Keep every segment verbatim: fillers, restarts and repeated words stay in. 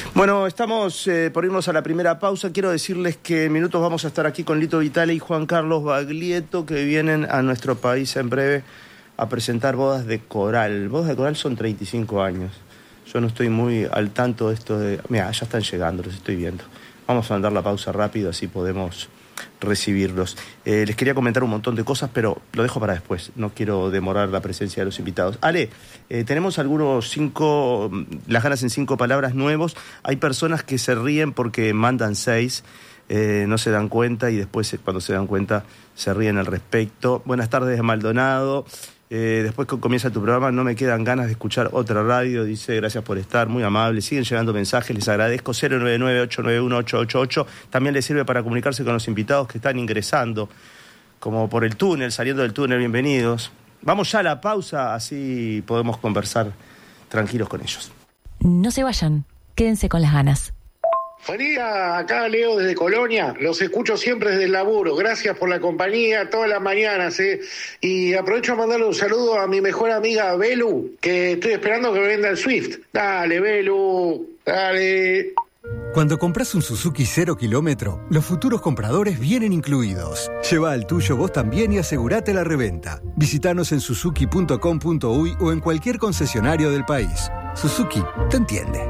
Bueno, estamos eh, por irnos a la primera pausa. Quiero decirles que en minutos vamos a estar aquí con Lito Vitale y Juan Carlos Baglietto, que vienen a nuestro país en breve a presentar Bodas de Coral. Bodas de Coral son treinta y cinco años. Yo no estoy muy al tanto de esto de... Mira, ya están llegando, los estoy viendo. Vamos a mandar la pausa rápido, así podemos recibirlos. Eh, les quería comentar un montón de cosas, pero lo dejo para después. No quiero demorar la presencia de los invitados. Ale, eh, tenemos algunos cinco, las ganas en cinco palabras nuevos. Hay personas que se ríen porque mandan seis, eh, no se dan cuenta y después cuando se dan cuenta se ríen al respecto. Buenas tardes de Maldonado. Eh, después que comienza tu programa no me quedan ganas de escuchar otra radio, dice, gracias por estar, muy amable, siguen llegando mensajes, les agradezco. Cero nueve nueve, ocho nueve uno, ocho ocho ocho, también les sirve para comunicarse con los invitados que están ingresando, como por el túnel, saliendo del túnel, bienvenidos. Vamos ya a la pausa, así podemos conversar tranquilos con ellos. No se vayan, quédense con las ganas. Buen día, acá Leo desde Colonia, los escucho siempre desde el laburo, gracias por la compañía todas las mañanas, ¿eh? Y aprovecho a mandarle un saludo a mi mejor amiga Belu, que estoy esperando que me venda el Swift. Dale, Belu, dale. Cuando compras un Suzuki cero kilómetro, los futuros compradores vienen incluidos. Lleva al tuyo vos también y asegurate la reventa. Visítanos en suzuki punto com punto uy o en cualquier concesionario del país. Suzuki te entiende.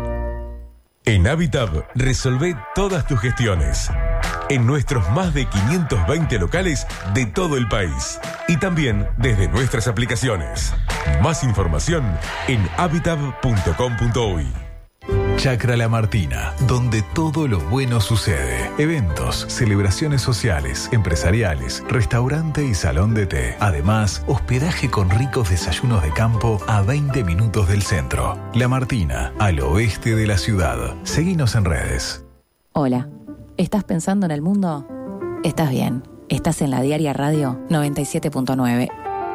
En Habitab, resolvé todas tus gestiones. En nuestros más de quinientos veinte locales de todo el país. Y también desde nuestras aplicaciones. Más información en habitab punto com punto uy. Chacra La Martina, donde todo lo bueno sucede. Eventos, celebraciones sociales, empresariales, restaurante y salón de té. Además, hospedaje con ricos desayunos de campo a veinte minutos del centro. La Martina, al oeste de la ciudad. Seguinos en redes. Hola, ¿estás pensando en el mundo? Estás bien, estás en la Diaria Radio noventa y siete punto nueve.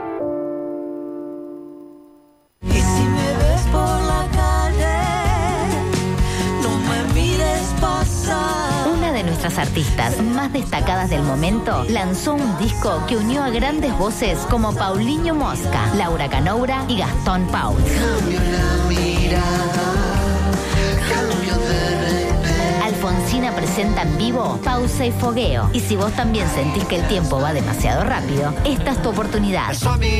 Nuestras artistas más destacadas del momento lanzó un disco que unió a grandes voces como Paulinho Mosca, Laura Canoura y Gastón Paul. Cambio la mirada, cambio de repente. Alfonsina presenta en vivo Pausa y Fogueo. Y si vos también sentís que el tiempo va demasiado rápido, esta es tu oportunidad.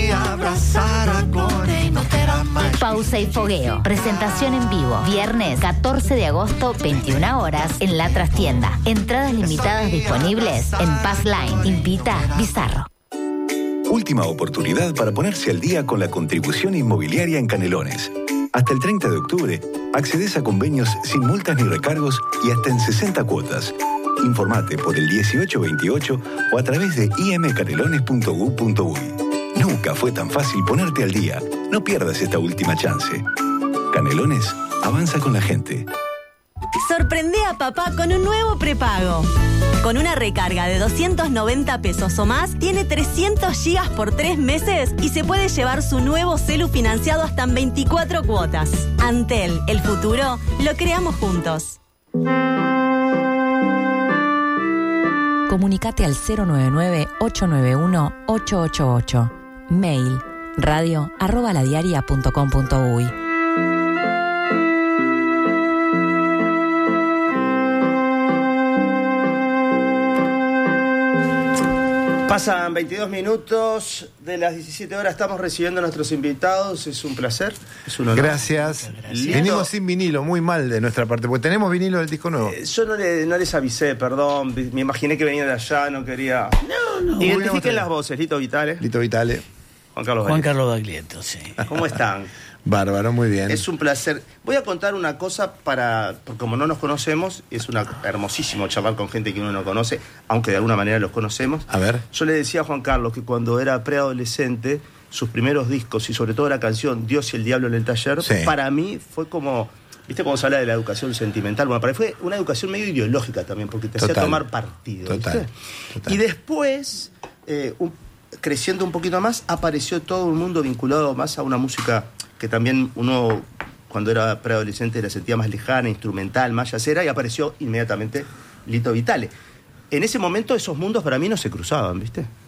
Pausa y Fogueo. Presentación en vivo. Viernes catorce de agosto, veintiuna horas, en La Trastienda. Entradas limitadas disponibles en Passline. Invita Bizarro. Última oportunidad para ponerse al día con la contribución inmobiliaria en Canelones. Hasta el treinta de octubre, accedes a convenios sin multas ni recargos y hasta en sesenta cuotas. Informate por el dieciocho veintiocho o a través de i m canelones punto g u punto uy. Nunca fue tan fácil ponerte al día. No pierdas esta última chance. Canelones, avanza con la gente. Sorprende a papá con un nuevo prepago. Con una recarga de doscientos noventa pesos o más, tiene trescientos gigas por tres meses y se puede llevar su nuevo celu financiado hasta en veinticuatro cuotas. Antel, el futuro, lo creamos juntos. Comunicate al cero nueve nueve, ocho nueve uno, ocho ocho ocho. Mail radio arroba ladiaria punto com punto uy. Pasan veintidós minutos de las diecisiete horas, estamos recibiendo a nuestros invitados, es un placer, es un honor. Gracias. Lindo. Venimos sin vinilo, muy mal de nuestra parte, porque tenemos vinilo del disco nuevo. Eh, yo no, le, no les avisé, perdón, me imaginé que venía de allá, no quería... No, no. Identifiquen las voces, Lito Vitale. Lito Vitale. Juan Carlos Juan Carlos Baglietto, sí. ¿Cómo están? Bárbaro, muy bien. Es un placer. Voy a contar una cosa para, porque como no nos conocemos, es una hermosísimo charlar con gente que uno no conoce, aunque de alguna manera los conocemos. A ver. Yo le decía a Juan Carlos que cuando era preadolescente, sus primeros discos y sobre todo la canción Dios y el Diablo en el Taller, sí, para mí fue como, ¿viste cómo se habla de la educación sentimental? Bueno, para mí fue una educación medio ideológica también, porque te Total. hacía tomar partido. Total. Total. Y después, eh, un, creciendo un poquito más, apareció todo un mundo vinculado más a una música que también uno, cuando era preadolescente, la sentía más lejana, instrumental, más yacera, y apareció inmediatamente Lito Vitale. En ese momento esos mundos para mí no se cruzaban, ¿viste?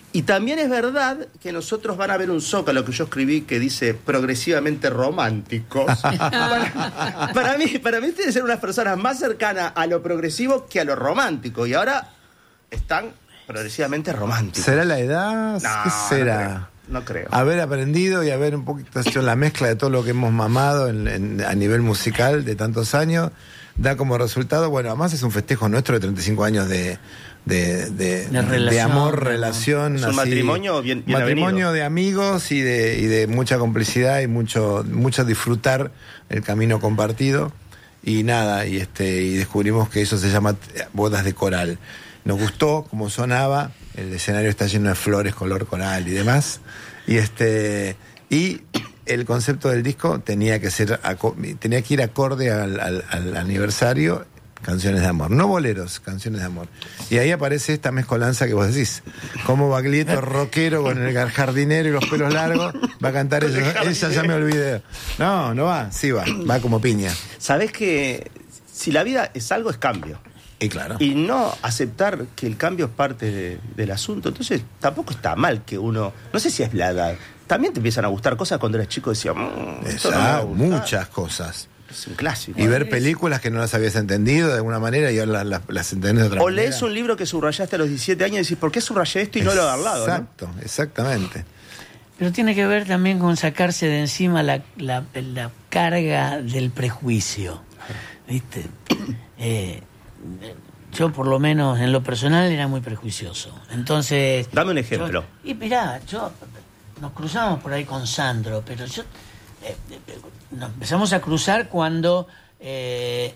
Y también es verdad que nosotros van a ver un zócalo que yo escribí que dice progresivamente románticos. para, para mí, para mí tienen que ser unas personas más cercanas a lo progresivo que a lo romántico. Y ahora están progresivamente románticos. ¿Será la edad? No, ¿Qué será? No creo. No creo. Haber aprendido y haber un poquito hecho la mezcla de todo lo que hemos mamado en, en, a nivel musical de tantos años, da como resultado, bueno, además es un festejo nuestro de treinta y cinco años de, de, de, de, relación, de amor, ¿no? Relación. Es un así, matrimonio bien, bien matrimonio avenido. de amigos y de, y de mucha complicidad y mucho, mucho disfrutar el camino compartido. Y nada, y este y descubrimos que eso se llama bodas de coral. Nos gustó cómo sonaba, el escenario está lleno de flores, color coral y demás. Y este y el concepto del disco tenía que ser tenía que ir acorde al, al, al aniversario, canciones de amor, no boleros, canciones de amor. Y ahí aparece esta mezcolanza que vos decís, como Baglietto rockero con el jardinero y los pelos largos va a cantar eso. Ella ya me olvidé. No, no va, sí va, va como piña. ¿Sabés que si la vida es algo, es cambio? Y claro. Y no aceptar que el cambio es parte de, del asunto. Entonces, tampoco está mal que uno... No sé si es la edad. También te empiezan a gustar cosas cuando eres chico. Decías, mmm, esto no me va a gustar. Muchas cosas. Es un clásico. Y ver películas que no las habías entendido de alguna manera y ahora las, las, las entendés de otra o manera. lees un libro que subrayaste a los diecisiete años y decís, ¿por qué subrayé esto y no lo de al lado? Exacto, ¿no? Exactamente. Pero tiene que ver también con sacarse de encima la, la, la carga del prejuicio. ¿Viste? Eh... Yo, por lo menos, en lo personal, era muy prejuicioso. Entonces... Dame un ejemplo. Yo, y mirá, yo... Nos cruzamos por ahí con Sandro, pero yo... Eh, nos empezamos a cruzar cuando eh,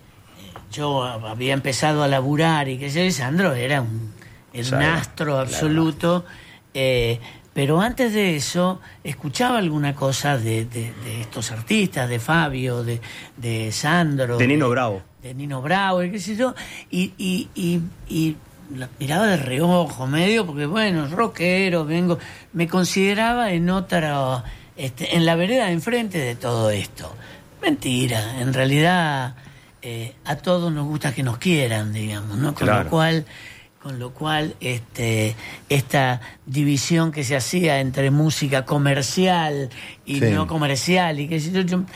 yo había empezado a laburar y que sé, Sandro era un, era un astro absoluto. Eh, pero antes de eso, escuchaba alguna cosa de, de, de estos artistas, de Fabio, de, de Sandro... De Nino Bravo. de Nino Bravo, qué sé yo, y, y, y, y la miraba de reojo medio, porque bueno, rockero, vengo, me consideraba en otra, este, en la vereda de enfrente de todo esto. Mentira, en realidad eh, a todos nos gusta que nos quieran, digamos, ¿no? Con Claro. lo cual, con lo cual, este, esta división que se hacía entre música comercial y Sí. no comercial, y qué sé yo, yo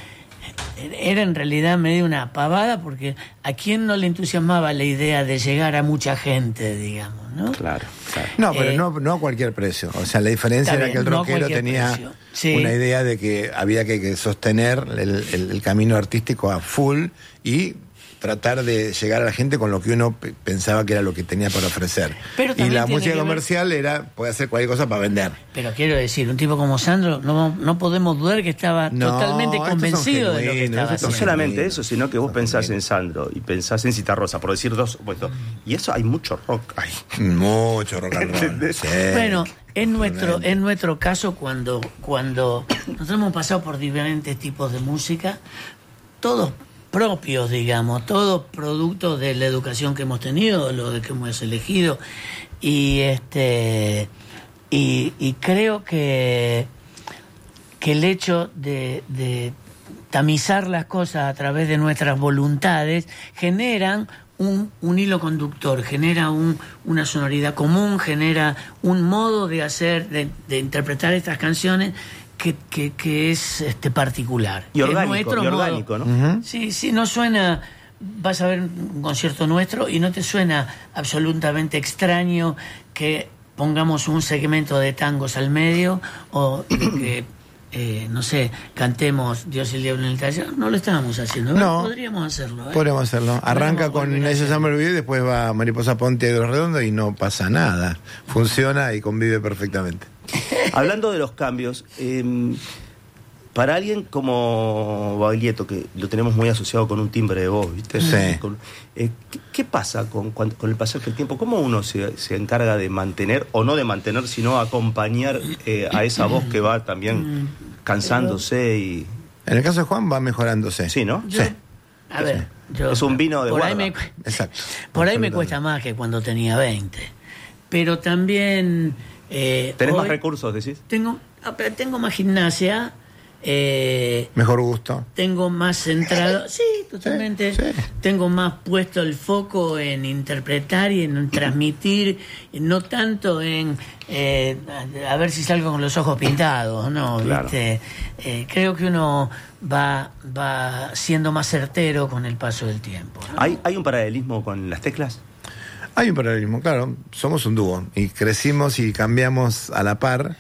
era en realidad medio una pavada, porque a quién no le entusiasmaba la idea de llegar a mucha gente, digamos, ¿no? Claro, claro. No, pero Eh, no, no a cualquier precio. O sea, la diferencia Está era que el bien, no a rockero cualquier tenía precio. Sí. una idea de que había que, que sostener el, el- el camino artístico a full y tratar de llegar a la gente con lo que uno pe- pensaba que era lo que tenía para ofrecer. Pero Y también la tiene música que ver- comercial era puede hacer cualquier cosa para vender. Pero quiero decir, un tipo como Sandro, no, no podemos dudar que estaba No, totalmente estos son convencido de lo que genuinos, estaba estos son No haciendo. solamente eso, sino que vos pensás en Sandro y pensás en Citarrosa, por decir dos puestos. Y eso hay mucho rock ahí. Mucho rock and roll. ¿Entendés? Sí. Bueno, en nuestro, en nuestro caso, cuando, cuando nosotros hemos pasado por diferentes tipos de música, todos propios, digamos, todos productos de la educación que hemos tenido, lo de que hemos elegido, y este y, y creo que que el hecho de, de tamizar las cosas a través de nuestras voluntades generan un, un hilo conductor, genera un, una sonoridad común, genera un modo de hacer, de, de interpretar estas canciones que, que, que es este particular. Y Es orgánico, nuestro y modo. orgánico, ¿no? Ujú. Sí, sí, no suena... Vas a ver un concierto nuestro y no te suena absolutamente extraño que pongamos un segmento de tangos al medio o de que, eh, no sé, cantemos Dios y el diablo en el taller. No lo estábamos haciendo. No. Podríamos hacerlo. ¿eh? Podríamos hacerlo. Arranca Podríamos con volver a Ella ya hacerlo. me olvidé y después va Mariposa Ponte de los Redondos y no pasa nada. Funciona y convive perfectamente. Hablando de los cambios, eh, para alguien como Baglietto, que lo tenemos muy asociado con un timbre de voz, ¿viste? Sí. Con- eh, ¿qué, qué pasa con, con, con el pasar del tiempo? ¿Cómo uno se, se encarga de mantener, o no de mantener, sino acompañar eh, a esa voz que va también cansándose y... En el caso de Juan va mejorándose. Sí, ¿no? Yo- Sí. A ver, yo, Es un vino de por ahí guarda. me, Exacto. por ahí me Absolutamente. cuesta más que cuando tenía veinte. Pero también... Eh, ¿Tenés más hoy recursos, decís? Tengo, ah, pero tengo más gimnasia. Eh, Mejor gusto. tengo más centrado, sí, totalmente. Sí, sí. Tengo más puesto el foco en interpretar y en transmitir, y no tanto en eh, a ver si salgo con los ojos pintados, ¿no? Claro. ¿Viste? Eh, creo que uno va, va siendo más certero con el paso del tiempo, ¿no? ¿Hay, ¿Hay un paralelismo con las teclas? Hay un paralelismo, claro. Somos un dúo y crecimos y cambiamos a la par.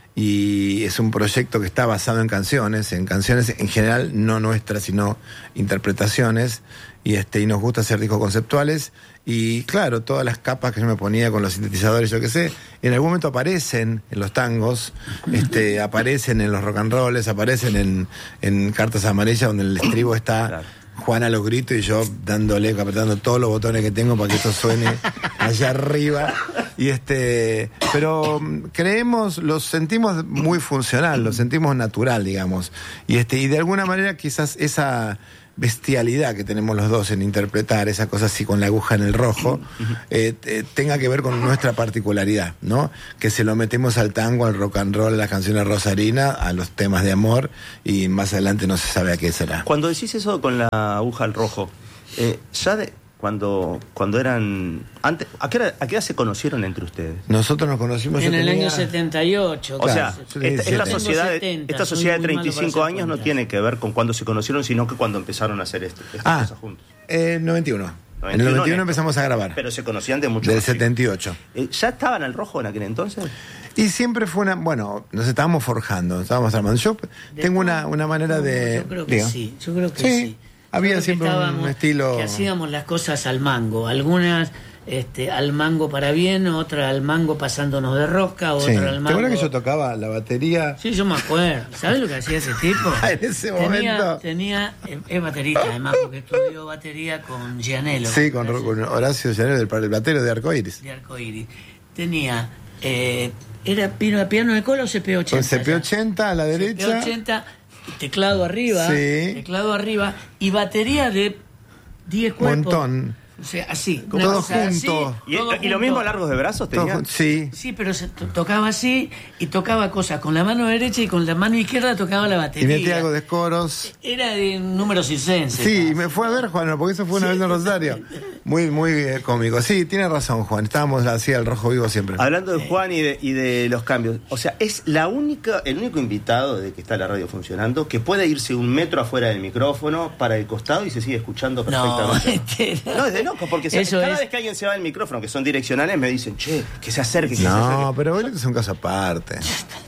Y es un proyecto que está basado en canciones, en canciones en general, no nuestras, sino interpretaciones. Y este y nos gusta hacer discos conceptuales. Y claro, todas las capas que yo me ponía con los sintetizadores, yo qué sé, en algún momento aparecen en los tangos, este, aparecen en los rock and rolls, aparecen en, en Cartas Amarillas, donde el estribo está... Claro. Juan a los gritos y yo dándole, apretando todos los botones que tengo para que esto suene allá arriba. Y este, pero creemos, lo sentimos muy funcional, lo sentimos natural, digamos. Y este, y de alguna manera quizás esa bestialidad que tenemos los dos en interpretar, esa cosa así con la aguja en el rojo, eh, eh, tenga que ver con nuestra particularidad, ¿no? Que se lo metemos al tango, al rock and roll, a las canciones rosarinas, a los temas de amor, y más adelante no se sabe a qué será. Cuando decís eso con la aguja al rojo, eh, ya de cuando cuando eran antes, ¿a qué, edad, ¿a qué edad se conocieron entre ustedes? Nosotros nos conocimos en el tenía... año setenta y ocho. O sea, claro, esta, es la tengo sociedad, setenta, esta sociedad de treinta y cinco años no cuentas. tiene que ver con cuando se conocieron, sino que cuando empezaron a hacer esto, estas ah, cosas juntos. Eh, noventa y uno. noventa y uno. En el noventa y uno empezamos a grabar. Pero se conocían de mucho Del más setenta y ocho. Eh, ¿Ya estaban al rojo en aquel entonces? Y siempre fue una... Bueno, nos estábamos forjando, estábamos armando. Yo tengo una, una manera de... Yo creo que digo, sí, yo creo que sí. sí. Había Yo creo siempre que un estábamos- estilo... Que hacíamos las cosas al mango. Algunas este, al mango para bien, otra al mango pasándonos de rosca, otra Sí. al ¿Te mango... acuerdas que yo tocaba la batería? Sí, yo me acuerdo. ¿Sabes lo que hacía ese tipo? En ese tenía, momento. Tenía, eh, es baterista además, porque estudió batería con Gianello. Sí, con, con Horacio Llanero, del el platero de Arcoiris. De Arcoíris. Tenía... Eh, ¿Era piano, piano de cola o C P ochenta? Con C P ochenta a la derecha. C P ochenta, teclado arriba, Sí. teclado arriba y batería de diez cuerpos. Montón. O sea, así. Todo una cosa así, junto. ¿Y, todo y lo junto. mismo largos de brazos Todo tenían? jun- sí. Sí, pero se to- tocaba así y tocaba cosas con la mano derecha y con la mano izquierda tocaba la Y batería. metía algo de coros. Era de un número circense. Sí, casi. y me fue a ver, Juan, porque eso fue una vez en Rosario. Muy, muy eh, cómico. Sí, tiene razón, Juan. Estábamos así al rojo vivo siempre. Hablando de Juan y de, y de los cambios, o sea, es la única, el único invitado de que está la radio funcionando que puede irse un metro afuera del micrófono para el costado y se sigue escuchando No, perfectamente. este, No, es de loco, porque se- Eso cada es- vez que alguien se va del micrófono, que son direccionales, me dicen, che, que se acerque, que se No, acerque. pero Boleto es un caso aparte.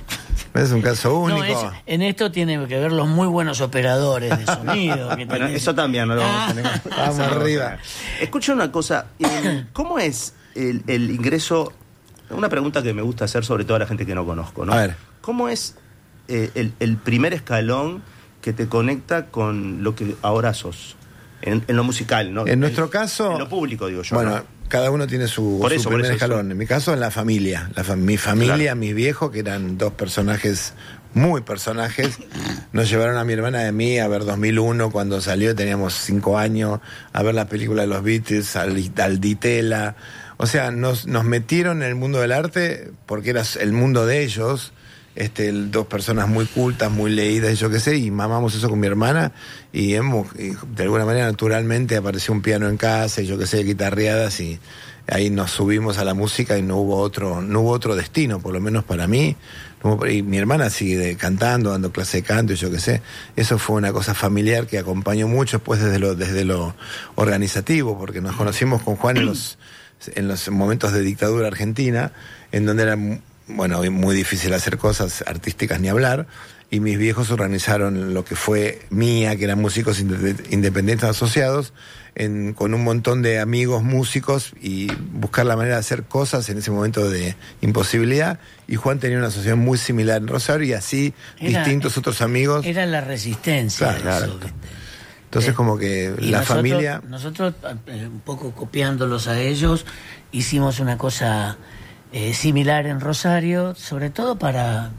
Es un caso único. No, es- en esto tienen que ver los muy buenos operadores de sonido. Que Bueno, tenés. eso también no lo vamos Ah. a negar. Vamos Eso no lo vamos a arriba. negar. Escucha una cosa, eh, ¿cómo es el, el ingreso? Una pregunta que me gusta hacer sobre todo a la gente que no conozco, ¿no? A ver. ¿Cómo es eh, el, el primer escalón que te conecta con lo que ahora sos? En, en lo musical, ¿no? En nuestro caso... En lo público, digo yo. Bueno, ¿no? cada uno tiene su, Por su eso, por primer eso, escalón. eso. En mi caso, en la familia. La fa- mi familia, Claro. mis viejos, que eran dos personajes, muy personajes, nos llevaron a mi hermana y a mí a ver dos mil uno cuando salió, teníamos cinco años, a ver la película de los Beatles, al, al Ditela. O sea, nos, nos metieron en el mundo del arte porque era el mundo de ellos. Este, el- dos personas muy cultas, muy leídas, y yo qué sé, y mamamos eso con mi hermana, y, hemos, y de alguna manera naturalmente apareció un piano en casa, y yo qué sé, guitarreadas, y ahí nos subimos a la música y no hubo otro, no hubo otro destino, por lo menos para mí. No hubo- y mi hermana sigue cantando, dando clase de canto, y yo qué sé. Eso fue una cosa familiar que acompañó mucho después desde lo, desde lo organizativo, porque nos conocimos con Juan en los, en los momentos de dictadura argentina, en donde era bueno, muy difícil hacer cosas artísticas ni hablar, y mis viejos organizaron lo que fue Mía, que eran músicos inde- independientes asociados, en, con un montón de amigos músicos, y buscar la manera de hacer cosas en ese momento de imposibilidad, y Juan tenía una asociación muy similar en Rosario, y así Era- distintos otros amigos. Era la resistencia. Claro, claro. eso, ¿viste? Entonces Eh, como que Y la nosotros- familia... Nosotros, eh, un poco copiándolos a ellos, hicimos una cosa eh, similar en Rosario, sobre todo para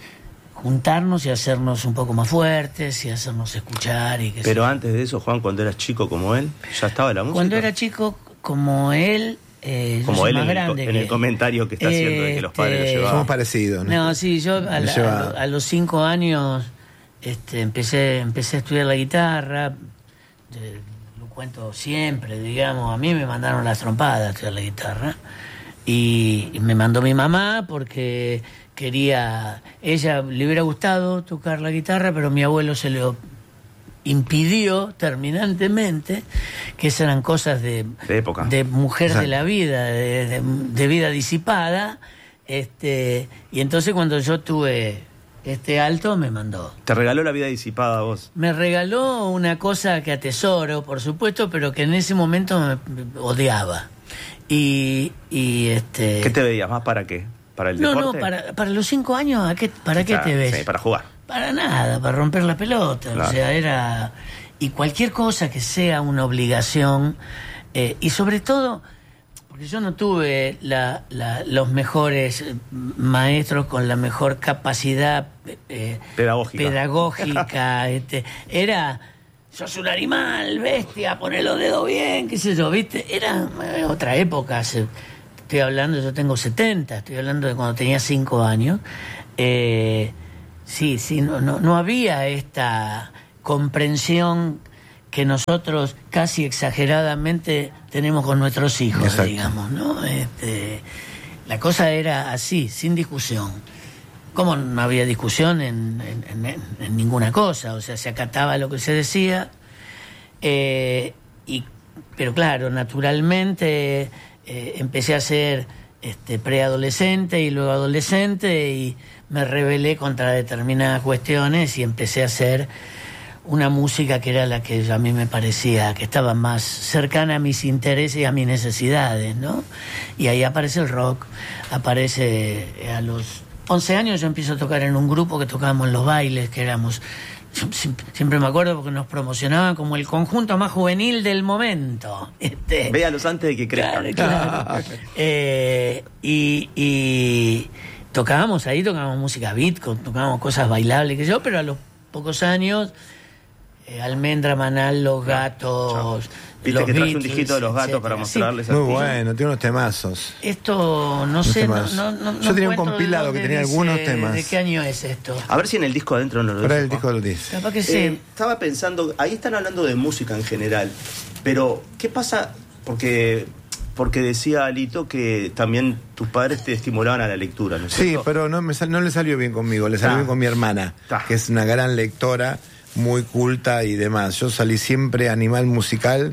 juntarnos y hacernos un poco más fuertes y hacernos escuchar. Y que Pero sé- antes de eso, Juan, cuando eras chico como él, ¿ya estaba la música? Cuando era chico, como él, eh, yo Como soy él más en, el, grande co- en que- el comentario que está haciendo de que los padres lo Este, llevaban. Somos parecidos, ¿no? No, sí, yo a, Me la- lleva- a lo- a los cinco años este, empecé, empecé a estudiar la guitarra, de, lo cuento siempre, digamos, a mí me mandaron las trompadas a estudiar la guitarra y, y me mandó mi mamá porque quería, ella le hubiera gustado tocar la guitarra, pero mi abuelo se le impidió terminantemente, que esas eran cosas de, de época, de mujer Exacto. de la vida, de, de, de vida disipada, este, y entonces cuando yo tuve este alto me mandó. Te regaló la vida disipada a vos. Me regaló una cosa que atesoro, por supuesto, pero que en ese momento me, me odiaba. Y, y este. ¿Qué te veías más para qué? ¿Para el no, deporte? No, para, para los cinco años, ¿a qué, ¿para qué Claro, te ves? Sí, para jugar. Para nada, para romper la pelota. Claro. O sea, era. Y cualquier cosa que sea una obligación, eh, y sobre todo, porque yo no tuve la, la, los mejores maestros con la mejor capacidad eh, pedagógica. pedagógica este, era. Sos un animal, bestia, poné los dedos bien, qué sé yo, ¿viste? Era eh, otra época. Se, estoy hablando, yo tengo setenta, estoy hablando de cuando tenía cinco años. Eh. Sí, sí, no, no, no había esta comprensión que nosotros casi exageradamente tenemos con nuestros hijos, Exacto. digamos, ¿no? Este, la cosa era así, sin discusión. ¿Cómo no había discusión en, en, en, en ninguna cosa? O sea, se acataba lo que se decía, eh, y, pero claro, naturalmente eh, empecé a ser este, preadolescente y luego adolescente y me rebelé contra determinadas cuestiones y empecé a hacer una música que era la que a mí me parecía que estaba más cercana a mis intereses y a mis necesidades, ¿no? Y ahí aparece el rock, aparece a los once años yo empiezo a tocar en un grupo que tocábamos en los bailes, que éramos, siempre me acuerdo porque nos promocionaban como el conjunto más juvenil del momento. Este, Véalos antes de que crezcan. Claro, claro. eh, y... y tocábamos ahí, tocábamos música beat, tocábamos cosas bailables, que yo, pero a los pocos años, eh, Almendra, Manal, Los Gatos. Viste los que traje un Beatles, disquito de Los Gatos etcétera. para mostrarles. Sí. Muy bueno, tiene unos temazos. Esto, no sé, no, no, no, yo tenía un encuentro compilado que tenía dice, algunos temas. ¿De qué año es esto? A ver si en el disco adentro no lo Ahora dice. el disco lo dice. Capaz que Eh, sí. estaba pensando, ahí están hablando de música en general, pero ¿qué pasa? Porque porque decía Alito que también tus padres te estimulaban a la lectura, ¿no es Sí, cierto? pero no, me sal, no le salió bien conmigo, le salió Ah. bien con mi hermana, Ah. que es una gran lectora, muy culta y demás. Yo salí siempre animal musical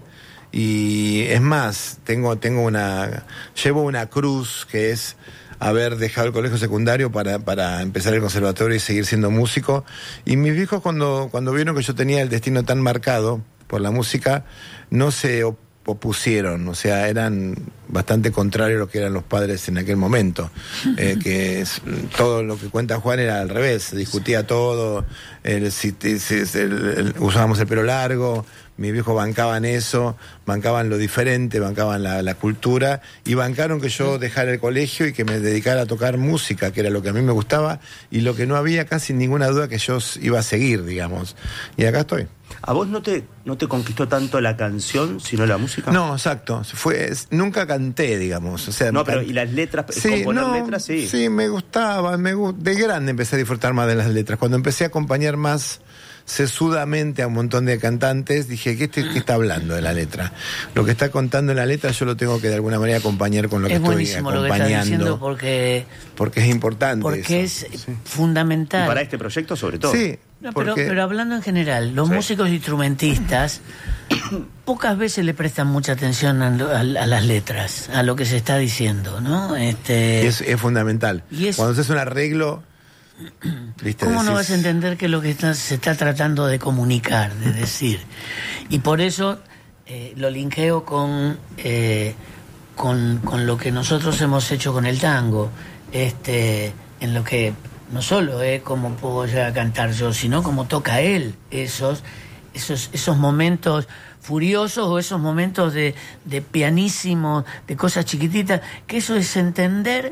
y es más, tengo, tengo una, llevo una cruz que es haber dejado el colegio secundario para, para empezar el conservatorio y seguir siendo músico. Y mis viejos cuando, cuando vieron que yo tenía el destino tan marcado por la música, no se op- opusieron, o sea, eran bastante contrarios a lo que eran los padres en aquel momento, eh, que es, todo lo que cuenta Juan era al revés, se discutía todo, el, si, si, el, el, usábamos el pelo largo, mis viejos bancaban eso, bancaban lo diferente, bancaban la, la cultura y bancaron que yo dejara el colegio y que me dedicara a tocar música, que era lo que a mí me gustaba y lo que no había casi ninguna duda que yo iba a seguir, digamos, y acá estoy. ¿A vos no te, no te conquistó tanto la canción, sino la música? No, exacto. Fue, nunca canté, digamos. O sea, no, pero can... ¿y las letras? Sí, componer no, letras, sí. Sí, me gustaba. Me gu... De grande empecé a disfrutar más de las letras. Cuando empecé a acompañar más sesudamente a un montón de cantantes, dije, ¿qué, te, ¿qué está hablando de la letra? Lo que está contando en la letra yo lo tengo que de alguna manera acompañar con lo es que estoy buenísimo lo que acompañando. estás diciendo porque, porque es importante porque eso. es Sí. fundamental. Y para este proyecto sobre todo. Sí. No, porque... pero, pero hablando en general, los Sí. músicos instrumentistas pocas veces le prestan mucha atención a, a, a las letras, a lo que se está diciendo, ¿no? Este, es, es fundamental. Y es... Cuando se hace un arreglo, ¿viste? ¿Cómo decís... no vas a entender que lo que está, se está tratando de comunicar, de decir? Y por eso eh, lo linkeo con, eh, con, con lo que nosotros hemos hecho con el tango, este, en lo que no solo es eh, como puedo llegar a cantar yo, sino como toca él esos, esos, esos momentos furiosos o esos momentos de, de pianísimo, de cosas chiquititas, que eso es entender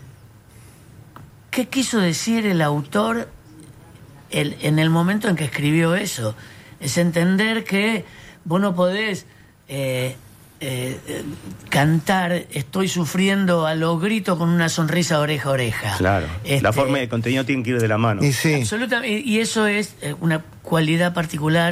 qué quiso decir el autor el, en el momento en que escribió eso. Es entender que vos no podés eh, eh, eh, cantar estoy sufriendo a los gritos con una sonrisa oreja a oreja. Claro, Este, la forma de contenido tiene que ir de la mano. Y sí. Absolutamente, y eso es eh, una cualidad particular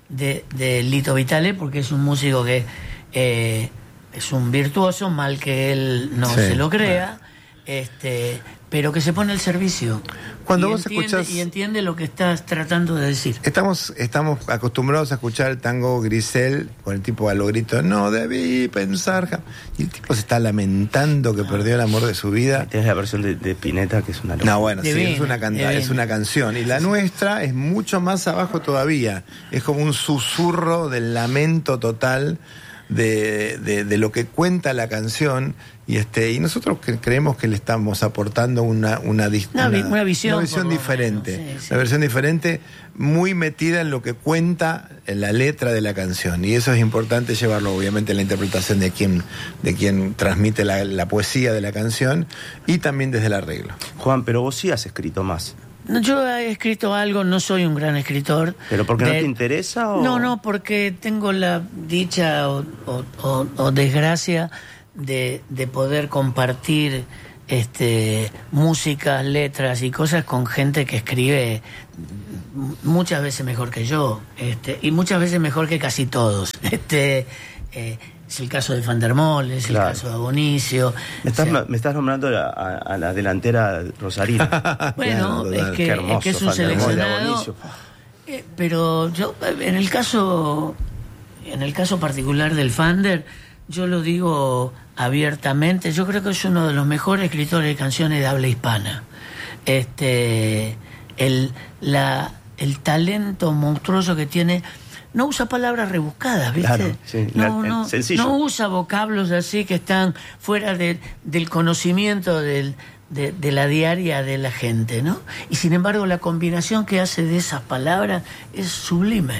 de, de Lito Vitale, porque es un músico que eh, es un virtuoso, mal que él no Sí, se lo crea, bueno. este, pero que se pone al servicio. Cuando y vos entiende, escuchás- y entiende lo que estás tratando de decir. Estamos, estamos acostumbrados a escuchar el tango Grisel con el tipo a lo grito, no debí pensar. ja-". Y el tipo se está lamentando que perdió el amor de su vida. Tienes la versión de, de Spinetta, que es una locura. No, bueno, sí, Divina, es una, canta- divina. es una canción. Y la nuestra es mucho más abajo todavía. Es como un susurro del lamento total de, de, de lo que cuenta la canción. Y este y nosotros que creemos que le estamos aportando una una, dis- Una vi- una visión, una visión por lo diferente. menos, sí, sí. Una versión diferente, muy metida en lo que cuenta en la letra de la canción. Y eso es importante llevarlo, obviamente, en la interpretación de quien, de quien transmite la, la poesía de la canción y también desde el arreglo. Juan, pero vos sí has escrito más. No, yo he escrito algo, no soy un gran escritor. ¿Pero porque no De- te interesa o...? No, no, porque tengo la dicha o, o- o- o desgracia de, de poder compartir este, músicas, letras y cosas con gente que escribe muchas veces mejor que yo, este, y muchas veces mejor que casi todos. Este, eh, es el caso de Van der Moll, es Claro. el caso de Abonicio. Me estás, O sea, me estás nombrando a, a- a la delantera rosarina. Bueno, Claro, es total. que, Qué hermoso, es que es un Van der Moll, seleccionado. Abonicio. Eh, pero yo, en el caso, en el caso particular del Fander, yo lo digo abiertamente. Yo creo que es uno de los mejores escritores de canciones de habla hispana. Este, el, la, el talento monstruoso que tiene. No usa palabras rebuscadas, ¿viste? Claro, sí, no, la- no, sencillo. no usa vocablos así que están fuera de- del conocimiento del, de, de la diaria de la gente, ¿no? Y sin embargo la combinación que hace de esas palabras es sublime.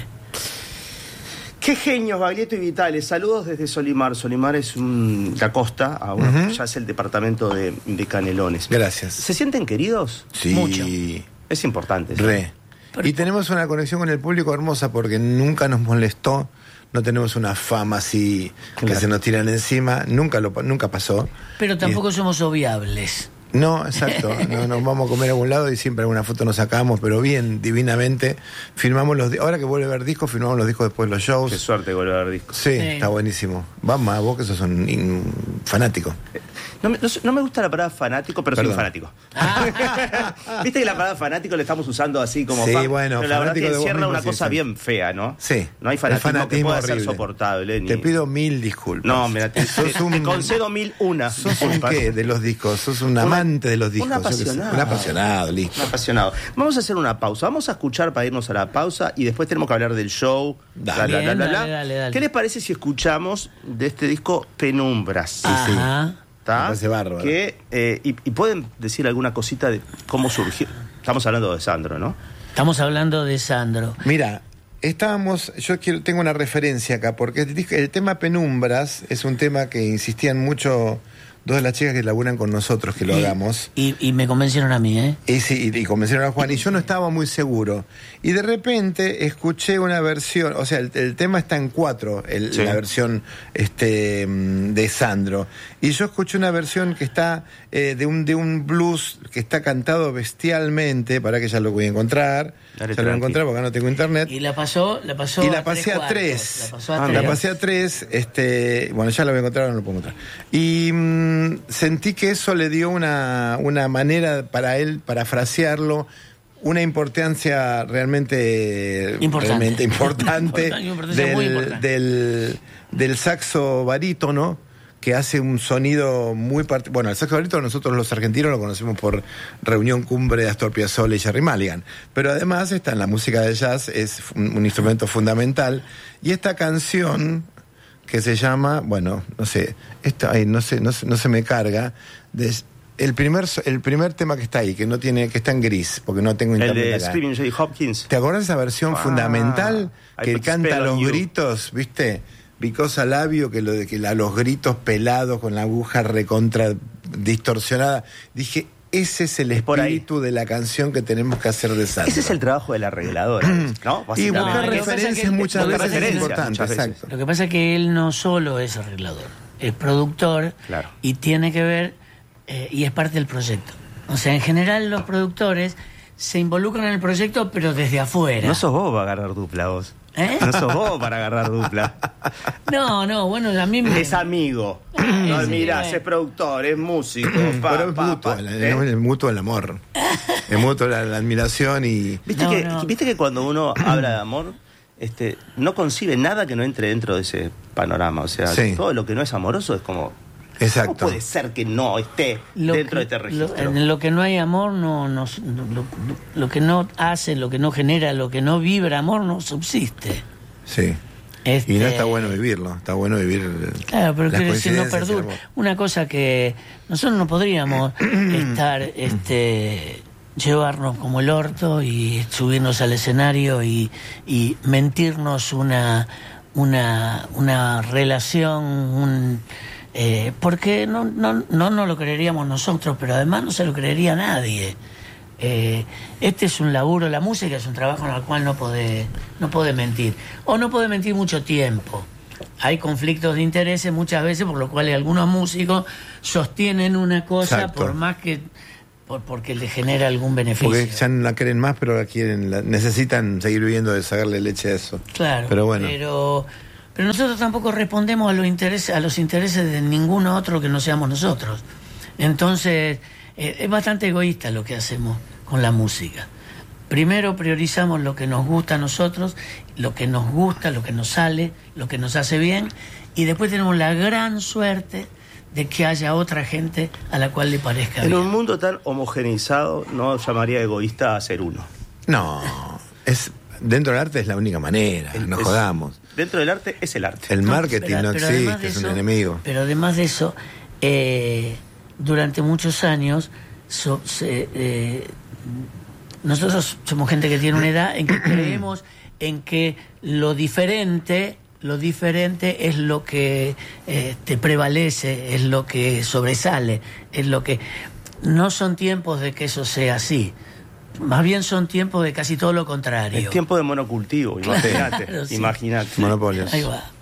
Qué genios, Baglietto y Vitale. Saludos desde Solimar. Solimar es un, la costa, a una- Ujú. ya es el departamento de, de Canelones. Gracias. ¿Se sienten queridos? Sí. Mucho. Es importante. ¿sí? Re. Y tenemos una conexión con el público hermosa porque nunca nos molestó, no tenemos una fama así que Claro. se nos tiran encima, nunca lo pa- nunca pasó. Pero tampoco somos obviables. No, exacto, no nos vamos a comer a algún lado y siempre alguna foto nos sacamos, pero bien, divinamente, firmamos los di- ahora que vuelve a ver discos, firmamos los discos después de los shows. Qué suerte volver a ver discos. Sí, Sí. está buenísimo. Vamos, a vos que sos un, in- fanático. No me, no, no me gusta la palabra fanático, pero soy un Perdón. fanático. Viste que la palabra fanático la estamos usando así como Sí, fan, bueno, pero la verdad fanático que de vos encierra mismo, una sí, cosa sí. bien fea, ¿no? Sí. No hay el fanatismo, que fanatismo pueda ser horrible. soportable. Ni... Te pido mil disculpas. No, mira, te, sos te- un, te concedo mil una. ¿Sos un disculpas. qué de los discos? ¿Sos un Un- amante de los discos? un yo qué sé. apasionado. Un apasionado, listo. Un apasionado. Vamos a hacer una pausa. Vamos a escuchar para irnos a la pausa y después tenemos que hablar del show. Dale. bla, bla, bla, Bien, bla, dale, bla. dale, dale. ¿Qué les parece si escuchamos de este disco Penumbras? Ajá. ¿Está? Me parece bárbaro. Que, eh, y, y pueden decir alguna cosita de cómo surgió. Estamos hablando de Sandro, ¿no? Estamos hablando de Sandro. Mira, estábamos, yo quiero, tengo una referencia acá, porque el, disco- el tema Penumbras es un tema que insistían mucho dos de las chicas que laburan con nosotros que lo Y- hagamos. Y, y me convencieron a mí, ¿eh? Y, sí, y, y convencieron a Juan, y yo no estaba muy seguro. Y de repente escuché una versión, o sea, el, el tema está en cuatro, el- Sí. la versión este, mm, de Sandro. Y yo escuché una versión que está eh, de, un, de un blues que está cantado bestialmente, para que ya lo voy a encontrar. Dale, ya lo voy a tranqui. encontrar porque acá no tengo internet. Y la pasó, la pasó Y la a pasé tres a cuartos. tres. La pasó a Ah, tres. La pasé a tres, este, bueno, ya la voy a encontrar, ahora no lo puedo encontrar. Y mm, sentí que eso le dio una, una manera para él, para frasearlo, una importancia realmente Importante. realmente importante, Una importancia muy del, importante. del, del saxo barítono, que hace un sonido muy particular. Bueno, el saxo barítono nosotros los argentinos lo conocemos por Reunión Cumbre de Astor Piazzolla y Jerry Mulligan, pero además está en la música de jazz, es un, un instrumento fundamental, y esta canción que se llama, bueno, no sé, esta, ay, no sé, no, se- no se me carga, de, el primer so- el primer tema que está ahí, que no tiene, que está en gris, porque no tengo El internet de acá. Screaming Jay Hopkins. ¿Te acordás de esa versión Ah, fundamental I que put canta spell a on los you. gritos, viste? Because a labio, que lo de que la- los gritos pelados con la aguja recontra distorsionada. Dije, ese es el por ahí. espíritu de la canción que tenemos que hacer de Sandro. Ese es el trabajo de la arregladora, ¿no? Y Básicamente. buscar No, lo que pasa es referencias que- muchas lo que veces pasa es es que- importante, muchas veces. exacto. Lo que pasa es que él no solo es arreglador, es productor Claro. y tiene que ver, eh, y es parte del proyecto. O sea, en general los productores se involucran en el proyecto, pero desde afuera. No sos vos, va a agarrar dupla vos. ¿Eh? No sos vos para agarrar dupla. No, no, bueno, a mí me... Es amigo. No admirás, sí, es productor, es músico. Pa, Pero es pa, mutuo, pa, el, ¿eh? el mutuo el amor. Es mutuo la, la admiración y... ¿Viste, No, que, no. ¿Viste que cuando uno habla de amor, este, no concibe nada que no entre dentro de ese panorama? O sea, Sí. todo lo que no es amoroso es como... Exacto. ¿Cómo puede ser que no esté Lo dentro que, de este lo, registro? en lo que no hay amor, no, no, no- lo, lo que no hace, lo que no genera, lo que no vibra amor, no subsiste. Sí. Este, Y no está bueno vivirlo, está bueno vivir. Claro, pero las quiero decir, no coincidencias, perdura. el amor. Una cosa que nosotros no podríamos estar, este, llevarnos como el orto y subirnos al escenario y, y mentirnos una, una, una relación, un, eh, porque no, no, no nos lo creeríamos nosotros, pero además no se lo creería nadie. Eh, este es un laburo, la música es un trabajo en el cual no puede, no puede mentir, o no puede mentir mucho tiempo. Hay conflictos de intereses muchas veces, por lo cual algunos músicos sostienen una cosa Exacto. por más que por, porque le genera algún beneficio. Porque ya no la quieren más, pero la quieren, la- necesitan seguir viviendo de sacarle leche a eso. Claro, Pero bueno. pero, pero nosotros tampoco respondemos a los intereses, a los intereses de ningún otro que no seamos nosotros. Entonces, eh, es bastante egoísta lo que hacemos con la música. Primero priorizamos lo que nos gusta a nosotros, lo que nos gusta, lo que nos sale, lo que nos hace bien, y después tenemos la gran suerte de que haya otra gente a la cual le parezca En bien. un mundo tan homogeneizado, no llamaría egoísta a ser uno. No, es dentro del arte es la única manera, no Es- jodamos. Dentro del arte es el arte. El No, marketing pero- no pero además existe, de es un eso- enemigo. Pero además de eso, eh, durante muchos años, so- se- eh, nosotros somos gente que tiene una edad en que creemos en que lo diferente, lo diferente es lo que eh, te prevalece, es lo que sobresale, es lo que... No son tiempos de que eso sea así. Más bien son tiempos de casi todo lo contrario. Es tiempo de monocultivo, imagínate. Claro, sí. Imagínate. Monopolios. Ahí va.